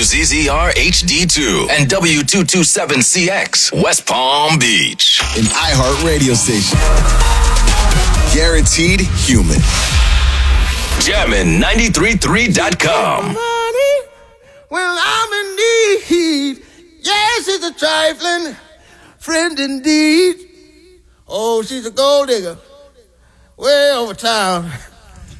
WZZR HD2 and W227CX, West Palm Beach. An iHeart radio station. Guaranteed human. Jammin'933.com. Money when I'm in need. Yes, it's a trifling friend indeed. Oh, she's a gold digger way over town.